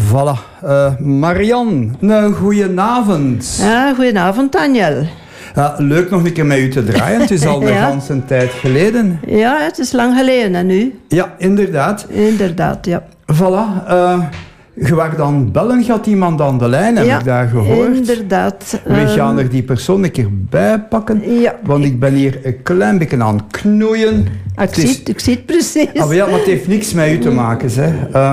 Voilà. Marianne, een goedenavond. Ja, goedenavond, Daniel. Leuk nog een keer met u te draaien. Het is al een ganse tijd geleden. Ja, het is lang geleden, en nu? Ja, inderdaad. Inderdaad, ja. Voilà. Je werd dan bellen, had iemand aan de lijn, heb ik daar gehoord. Inderdaad. We gaan er die persoon een keer bij pakken. Ja. Want ik ben hier een klein beetje aan het knoeien. Ik zie het precies. Maar ja, maar het heeft niks met u te maken, hè.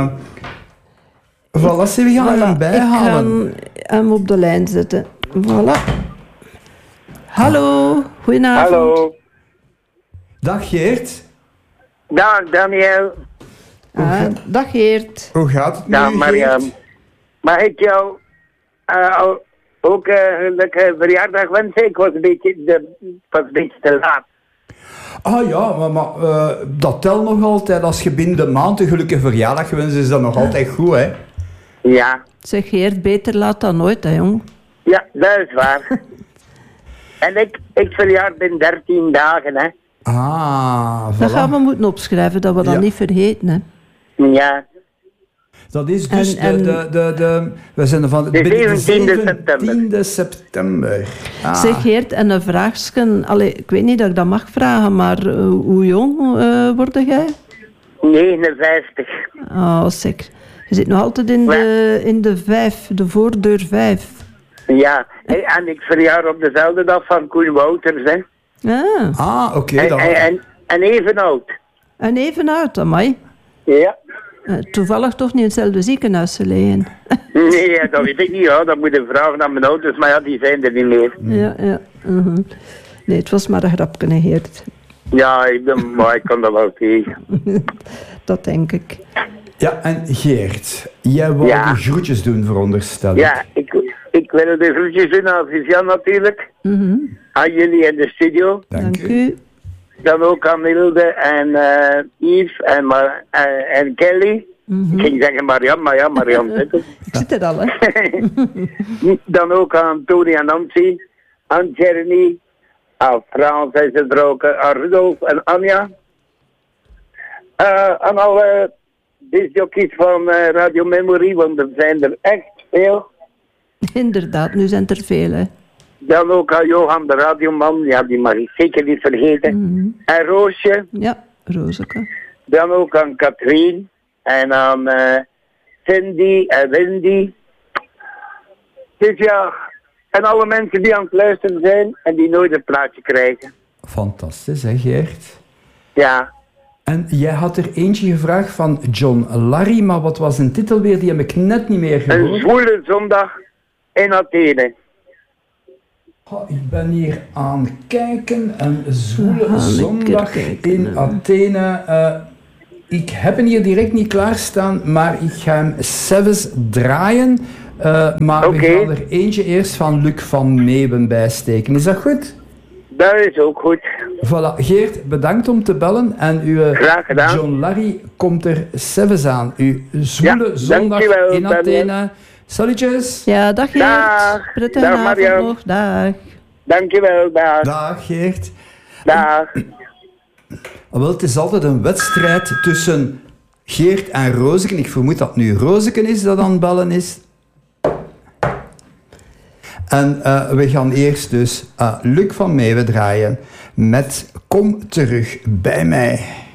Voilà, we gaan hem bijhalen. Ik ga hem op de lijn zetten. Voilà. Hallo, goedenavond. Hallo. Dag Geert. Dag Daniel. Dag Geert. Hoe gaat het met Dag u, Mariam. Geert? Mag ik jou ook gelukkige verjaardag wensen? Ik was een beetje te laat. Ah ja, maar dat telt nog altijd. Als je binnen de maand een gelukkige verjaardag wenst, is dat nog altijd goed, hè? Ja. Zeg Geert, beter laat dan nooit, hè jong. Ja, dat is waar. En ik verjaar binnen 13 dagen, hè. Ah, voilà. Dat gaan we moeten opschrijven, dat we dat niet vergeten, hè. Ja. Dat is dus we zijn er van de 17e september. Ah. Zeg Geert, en een vraagje. Ik weet niet dat ik dat mag vragen, maar hoe jong word jij? 59. Oh, zeg. Je zit nog altijd in de 5, de voordeur 5. Ja, en ik verjaar op dezelfde dag van Koen Wouters, hè. Oké. En even oud. En even oud, amai. Ja. Toevallig toch niet in hetzelfde ziekenhuis liggen. Nee, dat weet ik niet, hoor. Dat moet je vragen aan mijn ouders, maar ja, die zijn er niet meer. Ja. Nee, het was maar een grapje, hè, Geert. Ja, ik kan dat wel tegen. Dat denk ik. Ja, en Geert, jij wou de groetjes doen, veronderstel ik. Ja, ik wil de groetjes doen aan Vivian natuurlijk. Aan jullie in de studio. Dank u. Dan ook aan Hilde en Yves en Kelly. Ik ging zeggen Mariam, maar ja, Mariam zit er. Ik zit er al, hè. Dan ook aan Tony en Nancy, aan Jeremy, aan Frans en zijn vrouw, aan Rudolf en Anja. Aan alle discjockeys van Radio Memory, want er zijn er echt veel. Inderdaad, nu zijn er veel, hè. Dan ook aan Johan, de radioman. Ja, die mag ik zeker niet vergeten. En Roosje. Ja, Rooseke. Dan ook aan Katrien. En aan Cindy en Wendy. Dus ja, en alle mensen die aan het luisteren zijn en die nooit een plaatje krijgen. Fantastisch, hè Geert? Ja. En jij had er eentje gevraagd van John Larry, maar wat was een titel weer? Die heb ik net niet meer gehoord. Een zwoele zondag in Athene. Ik ben hier aan het kijken. Een zwoele zondag in Athene. Ik heb hem hier direct niet klaarstaan, maar ik ga hem zelfs draaien. Maar we gaan er eentje eerst van Luc van Meeuwen bijsteken. Is dat goed? Dat is ook goed. Voilà. Geert, bedankt om te bellen. En uw John Larry komt er zelfs aan. Uw zwoele zondag in Athene. Salutjes. Ja, dag Geert. Dag. Prettige avond nog. Dag. Dankjewel, dag. Dag Geert. Dag. Wel, het is altijd een wedstrijd tussen Geert en Rozeken. Ik vermoed dat het nu Rozeken is dat aan het bellen is. En we gaan eerst dus Luc van Meeuwen draaien met Kom terug bij mij.